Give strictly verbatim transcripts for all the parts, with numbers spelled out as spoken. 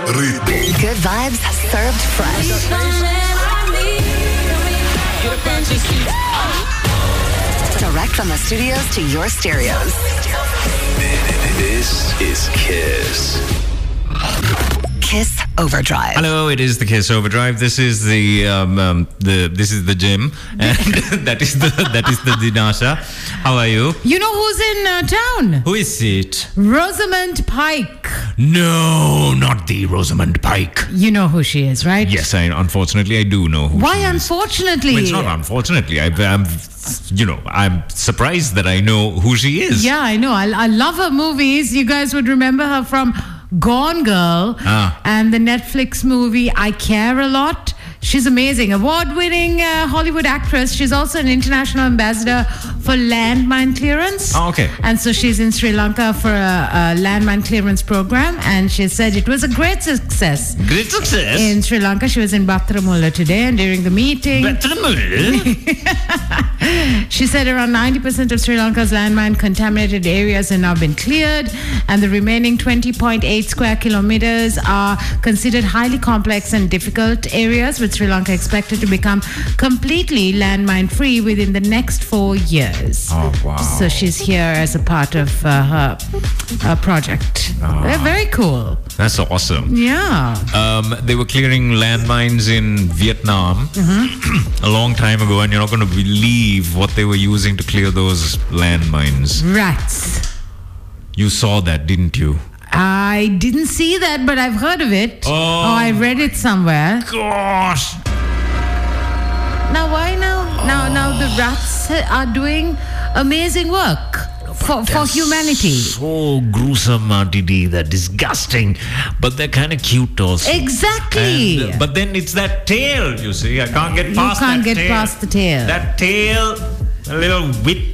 Ritmo. Good vibes served fresh. Direct from the studios to your stereos. This is Kiss. Kiss Overdrive. Hello, it is the Kiss Overdrive. This is the um, um, the this is the gym, and that is the that is the Dinasha. How are you? You know who's in uh, town? Who is it? Rosamund Pike. No, not the Rosamund Pike. You know who she is, right? Yes, I unfortunately I do know who. Why she is. unfortunately? Well, it's not unfortunately. I, I'm, you know, I'm surprised that I know who she is. Yeah, I know. I, I love her movies. You guys would remember her from Gone Girl Ah. and the Netflix movie I Care a Lot. She's amazing. Award-winning uh, Hollywood actress. She's also an international ambassador for landmine clearance. Oh, okay. And so she's in Sri Lanka for a, a landmine clearance program. And she said it was a great success. Great success. In Sri Lanka, she was in Battaramulla today, and during the meeting, she said around ninety percent of Sri Lanka's landmine contaminated areas have now been cleared, and the remaining twenty point eight square kilometers are considered highly complex and difficult areas, with Sri Lanka expected to become completely landmine free within the next four years. Oh, wow. So she's here as a part of uh, her, her project. Ah. They're very cool. That's awesome. Yeah. Um, they were clearing landmines in Vietnam a long time ago, and you're not going to believe what they were using to clear those landmines. Rats. You saw that, didn't you? I didn't see that, but I've heard of it. Oh. I read it somewhere. Gosh! Now, why now? Now, now the rats are doing amazing work for, for humanity. So gruesome, Auntie D. They're disgusting, but they're kind of cute also. Exactly. And, uh, but then it's that tail, you see. I can't get You past can't that get tail. past the tail. That tail, a little whip.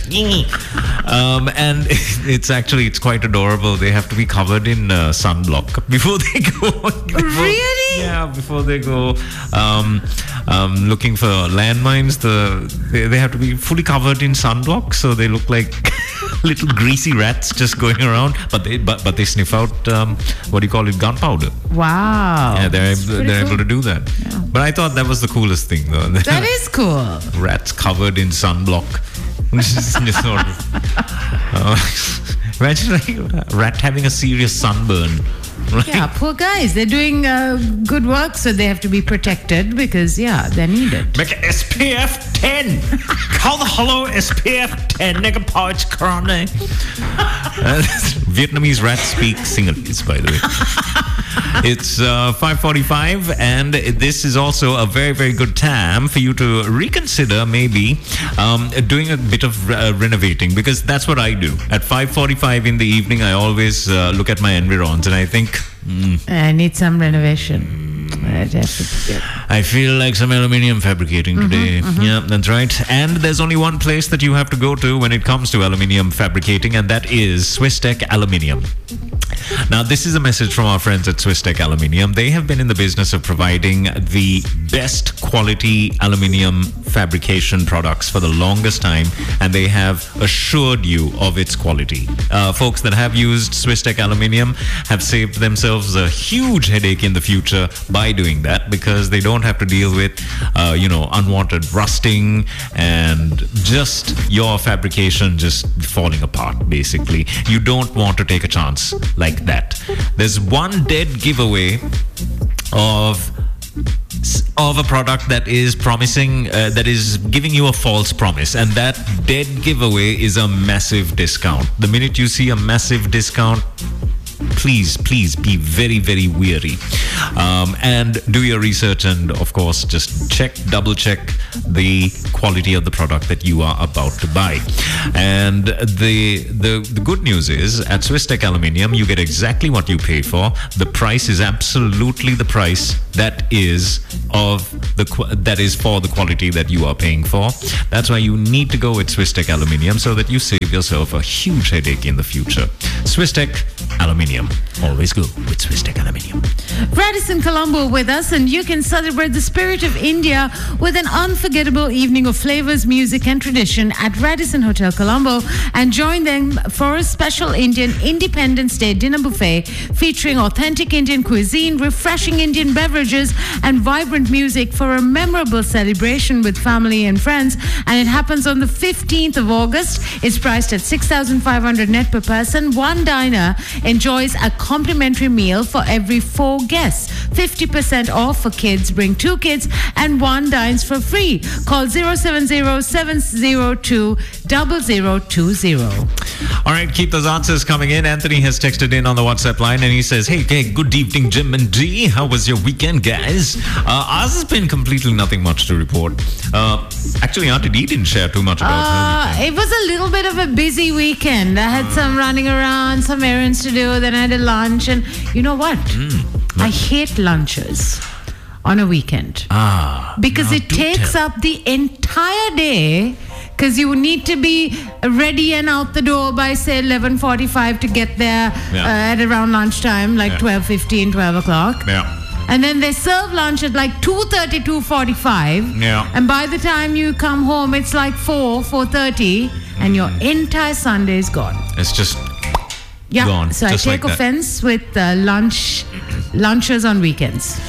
Um, and it's actually, it's quite adorable. They have to be covered in uh, sunblock before they go. before, Really? Yeah, before they go um, um, looking for landmines. The they, they have to be fully covered in sunblock, so they look like little greasy rats just going around. But they but, but they sniff out um, what do you call it, gunpowder. Wow. Yeah, they're That's able, pretty they're cool. able to do that. Yeah. But I thought that was the coolest thing, though. That is cool. Rats covered in sunblock. Just sort of, uh, imagine like a rat having a serious sunburn. Right? Yeah, poor guys. They're doing uh, good work, so they have to be protected because, yeah, they're needed. Make it S P F ten. Call the hello S P F ten. Nigga pouch crane. Vietnamese rats speak Sinhalese, by the way. It's uh, five forty-five, and this is also a very, very good time for you to reconsider maybe um, doing a bit of uh, renovating, because that's what I do. At five forty-five in the evening, I always uh, look at my environs and I think, mm, I need some renovation. I'd have to get- I feel like some aluminium fabricating today. Yeah, that's right. And there's only one place that you have to go to when it comes to aluminium fabricating, and that is Swisstech Aluminium. Now, this is a message from our friends at Swisstech Aluminium. They have been in the business of providing the best quality aluminium fabrication products for the longest time, and they have assured you of its quality. Uh, folks that have used Swisstech Aluminium have saved themselves a huge headache in the future by doing that, because they don't have to deal with, uh, you know, unwanted rusting and just your fabrication just falling apart, basically. You don't want to take a chance like that. There's one dead giveaway of of a product that is promising, uh, that is giving you a false promise, and that dead giveaway is a massive discount. The minute you see a massive discount, please, please be very, very wary. Um, and do your research, and of course, just check, double check the quality of the product that you are about to buy. And the the, the good news is, at Swisstech Aluminium, you get exactly what you pay for. The price is absolutely the price that is of the that is for the quality that you are paying for. That's why you need to go with Swisstech Aluminium, so that you save yourself a huge headache in the future. Swisstech Aluminium. Always go with Swisstech Aluminium. Radisson Colombo with us, and you can celebrate the spirit of India with an unforgettable evening of flavors, music, and tradition at Radisson Hotel Colombo, and join them for a special Indian Independence Day dinner buffet featuring authentic Indian cuisine, refreshing Indian beverages, and vibrant music for a memorable celebration with family and friends. And it happens on the fifteenth of August. It's priced at six thousand five hundred net per person. One diner enjoys a complimentary meal for every four guests. fifty percent off for kids. Bring two kids and one dines for free. Call zero seven zero, seven zero two, zero zero two zero. All right, keep those answers coming in. Anthony has texted in on the WhatsApp line and he says, hey, hey, good evening, Jim and Dee. How was your weekend, guys? Uh, ours has been completely nothing much to report. Uh, actually, Auntie Dee didn't share too much about uh, her weekend. It was a little bit of a busy weekend. I had some running around, some errands to do, then I had a lunch. And you know what? Mm. I hate lunches on a weekend. Ah. Because now it do takes tell. up the entire day. Because you need to be ready and out the door by, say, eleven forty-five to get there Yeah. uh, at around lunchtime, like Yeah. twelve fifteen, twelve o'clock. Yeah. And then they serve lunch at like two thirty, two forty-five. Yeah. And by the time you come home, it's like four, four thirty, and your entire Sunday is gone. It's just Yeah. gone. So just I take like that. offense with uh, lunch, lunches on weekends.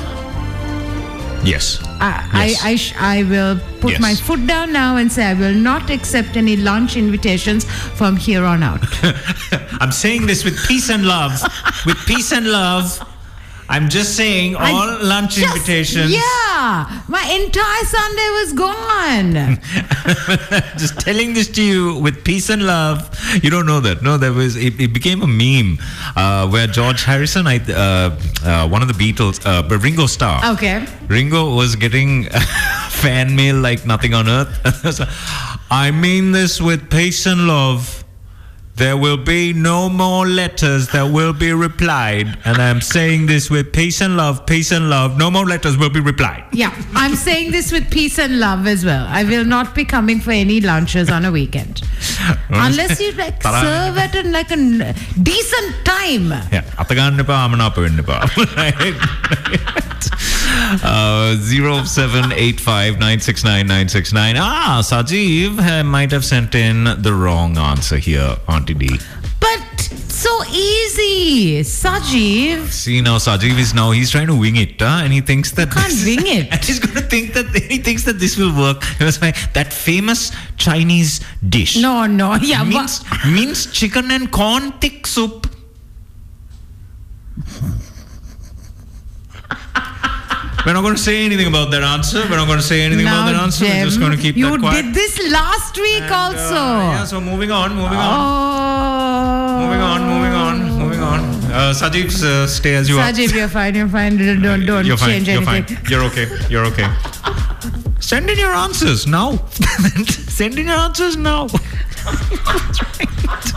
Yes. I, Yes. I, I, sh- I will put Yes. my foot down now and say I will not accept any lunch invitations from here on out. I'm saying this with peace and love. With peace and love. I'm just saying all I lunch just- invitations. Yeah, my entire Sunday was gone. Just telling this to you with peace and love. You don't know that. No, there was. It, it became a meme uh, where George Harrison, I, uh, uh, one of the Beatles, uh, but Ringo Starr. Okay. Ringo was getting fan mail like nothing on earth. I mean this with peace and love. There will be no more letters that will be replied. And I'm saying this with peace and love, peace and love. No more letters will be replied. Yeah, I'm saying this with peace and love as well. I will not be coming for any lunches on a weekend. Unless you like serve at a, like a n- decent time. Yeah. uh, zero seven eight five nine six nine nine six nine. Ah, Sajeev uh, might have sent in the wrong answer here, Auntie D. But so easy. Sajeev. See, now Sajeev is now, he's trying to wing it, huh? And he thinks that... Can't this- wing it. And he's going to think that, he thinks that this will work. It was like that famous Chinese dish. No, no. Yeah, Minced, minced chicken and corn thick soup. We're not going to say anything about that answer. We're not going to say anything now, about that answer. Jem, We're just going to keep you that quiet. did this last week And, also. Uh, yeah, so moving on, moving on. Oh. Moving on, moving on, moving on. Uh, Sajid, uh, stay as you are. Sajeev, you're fine, you're fine. Don't, don't, don't You're fine, change you're anything. fine. You're okay, you're okay. Send in your answers now. Send in your answers now. That's right.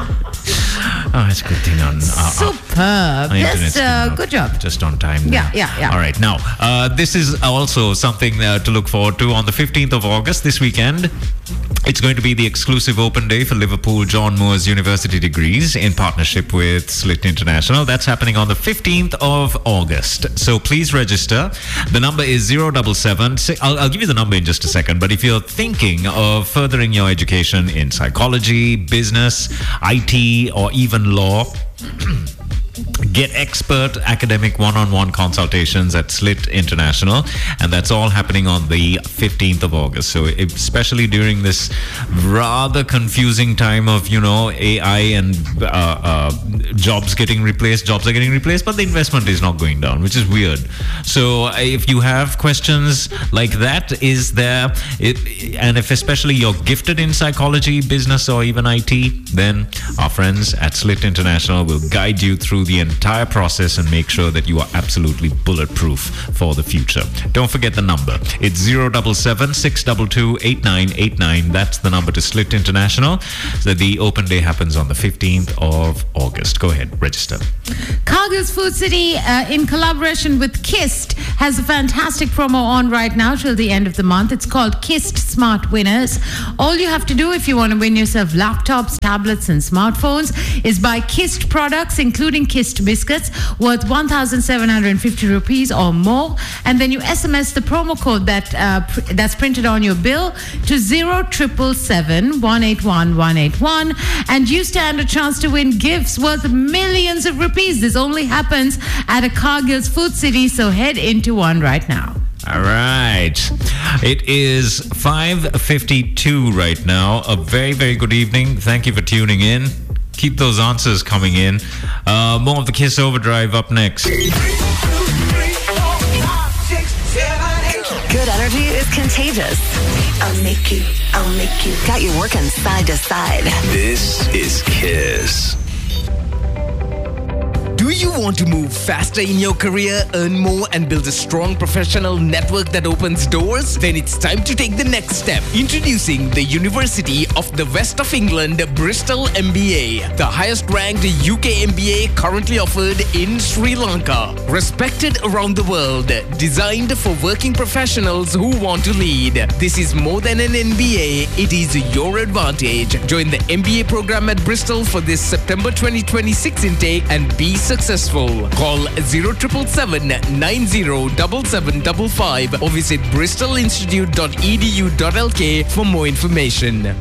Oh, it's a good thing on... Uh, Superb. our Yes, internet's uh, been, uh, good job. Just on time. Yeah, now. yeah, yeah. All right. Now, uh, this is also something uh, to look forward to on the fifteenth of August this weekend. It's going to be the exclusive open day for Liverpool John Moores University degrees in partnership with Slit International. That's happening on the fifteenth of August. So please register. The number is zero seven seven. I'll, I'll give you the number in just a second. But if you're thinking of furthering your education in psychology, business, I T, or even law, get expert academic one-on-one consultations at Slit International, and that's all happening on the fifteenth of August. So especially during this rather confusing time of, you know, A I and uh, uh, jobs getting replaced, jobs are getting replaced, but the investment is not going down, which is weird. So uh, if you have questions like that, is there, it, and if especially you're gifted in psychology, business, or even I T, then our friends at Slit International will guide you through the entire process and make sure that you are absolutely bulletproof for the future. Don't forget the number. It's zero seven seven, six two two, eight nine eight nine. That's the number to Slit International. So the open day happens on the fifteenth of August. Go ahead, register. Cargill's Food City, uh, in collaboration with Kist, has a fantastic promo on right now till the end of the month. It's called Kist Smart Winners. All you have to do if you want to win yourself laptops, tablets, and smartphones is buy Kist products, including Sunkist biscuits worth one thousand seven hundred fifty rupees or more, and then you S M S the promo code that uh, pr- that's printed on your bill to zero triple seven one eight one one eight one, and you stand a chance to win gifts worth millions of rupees. This only happens at a Cargill's Food City, so head into one right now. All right. It is five fifty-two right now. A very, very good evening. Thank you for tuning in. Keep those answers coming in. Uh, more of the Kiss Overdrive up next. Good energy is contagious. I'll make you, I'll make you. Got you working side to side. This is Kiss. Do you want to move faster in your career, earn more, and build a strong professional network that opens doors? Then it's time to take the next step. Introducing the University of the West of England, Bristol M B A, the highest ranked U K M B A currently offered in Sri Lanka. Respected around the world, designed for working professionals who want to lead. This is more than an M B A, it is your advantage. Join the M B A program at Bristol for this September twenty twenty-six intake and be successful. Call zero triple seven nine zero seven seven five five or visit bristol institute dot e d u dot l k for more information.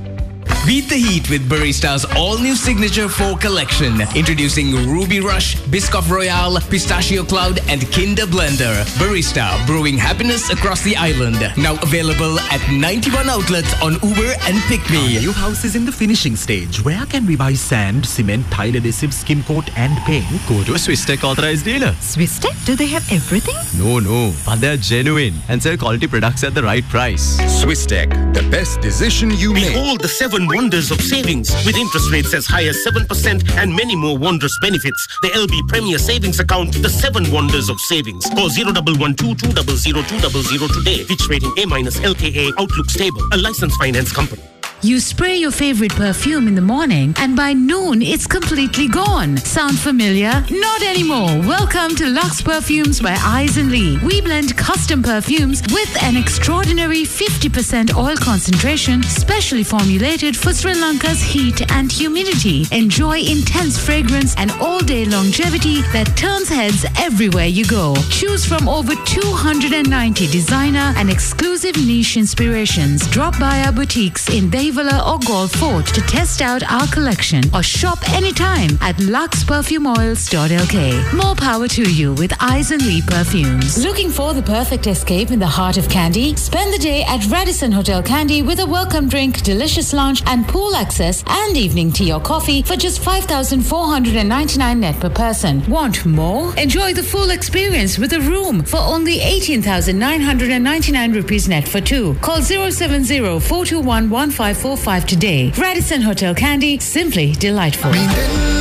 Beat the heat with Barista's all-new Signature four collection. Introducing Ruby Rush, Biscoff Royale, Pistachio Cloud, and Kinder Blender. Barista, brewing happiness across the island. Now available at ninety-one outlets on Uber and PickMe. Our new house is in the finishing stage. Where can we buy sand, cement, tile adhesive, skim coat, and paint? Go to a Swisstech authorized dealer. Swisstech? Do they have everything? No, no, but they're genuine and sell quality products at the right price. Swisstech, the best decision you made. Behold the seven wonders of savings with interest rates as high as seven percent and many more wondrous benefits. The L B Premier Savings Account, the seven wonders of savings. Call zero one one two two zero zero two zero zero today. Fitch rating A minus L K A, Outlook stable, a licensed finance company. You spray your favorite perfume in the morning and by noon it's completely gone. Sound familiar? Not anymore. Welcome to Lux Perfumes by Eyes and Lee. We blend custom perfumes with an extraordinary fifty percent oil concentration, specially formulated for Sri Lanka's heat and humidity. Enjoy intense fragrance and all-day longevity that turns heads everywhere you go. Choose from over two hundred ninety designer and exclusive niche inspirations. Drop by our boutiques in Bay or Golf Fort to test out our collection or shop anytime at lux perfume oils dot l k. More power to you with Eyes and Lee perfumes. Looking for the perfect escape in the heart of Kandy? Spend the day at Radisson Hotel Kandy with a welcome drink, delicious lunch and pool access and evening tea or coffee for just five thousand four hundred ninety-nine net per person. Want more? Enjoy the full experience with a room for only eighteen thousand nine hundred ninety-nine rupees net for two. Call zero seven zero four two one one five four five today. Radisson Hotel Kandy, simply delightful.